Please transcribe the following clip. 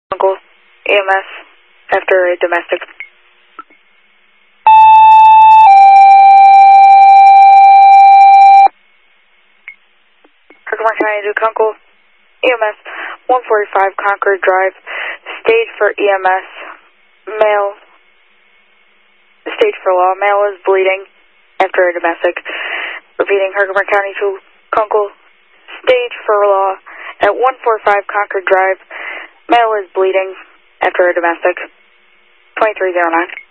Uncle EMS after a domestic. Herkimer County, Duke Uncle EMS 145 Concord Drive. Stage for EMS. Male. Stage for law. Male is bleeding after a domestic. Repeating, Herkimer County to Kunkel. Stage for law at 145 Concord Drive. Male is bleeding after a domestic. 2309.